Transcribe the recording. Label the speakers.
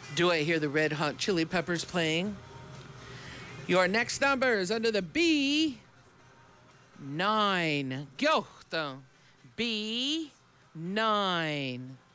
Speaker 1: Do I hear the Red Hot Chili Peppers playing? Your next number is under the B9. Go. The B9.